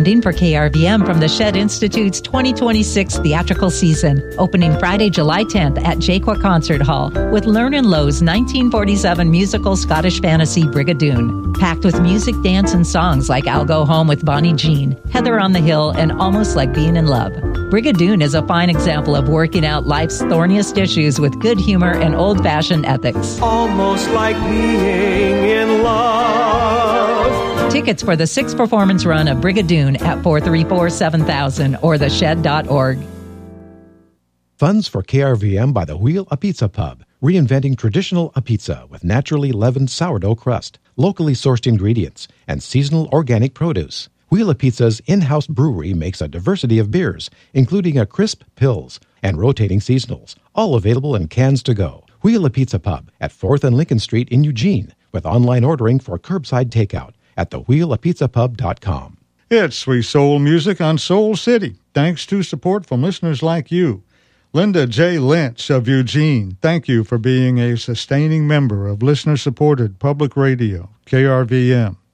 funding for KRVM from the Shed Institute's 2026 theatrical season, opening Friday, July 10th at Jaqua Concert Hall with Lernan Lowe's 1947 musical Scottish fantasy Brigadoon, packed with music, dance, and songs like I'll Go Home with Bonnie Jean, Heather on the Hill, and Almost Like Being in Love. Brigadoon is a fine example of working out life's thorniest issues with good humor and old-fashioned ethics. Almost like being in love. Tickets for the 6th performance run of Brigadoon at 434-7000 or theshed.org. Funds for KRVM by the Wheel a Pizza Pub, reinventing traditional a pizza with naturally leavened sourdough crust, locally sourced ingredients, and seasonal organic produce. Wheel a Pizza's in-house brewery makes a diversity of beers, including a crisp Pils and rotating seasonals, all available in cans to go. Wheel a Pizza Pub at 4th and Lincoln Street in Eugene, with online ordering for curbside takeout at thewheelapizzapub.com. It's Sweet Soul Music on Soul City, thanks to support from listeners like you. Linda J. Lynch of Eugene, thank you for being a sustaining member of listener-supported public radio, KRVM.